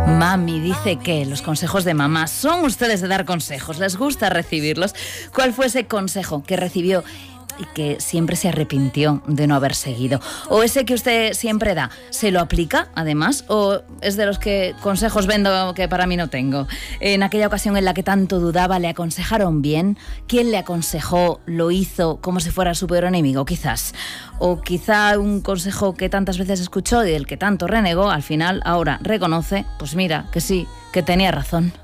Mami dice que los consejos de mamá son ustedes de dar consejos, les gusta recibirlos. ¿Cuál fue ese consejo que recibió y que siempre se arrepintió de no haber seguido? ¿O ese que usted siempre da, se lo aplica además? ¿O es de los que consejos vendo que para mí no tengo? En aquella ocasión en la que tanto dudaba, ¿le aconsejaron bien? ¿Quién le aconsejó? ¿Lo hizo como si fuera su peor enemigo quizás? O quizá un consejo que tantas veces escuchó y del que tanto renegó, al final ahora reconoce, pues mira, que sí, que tenía razón.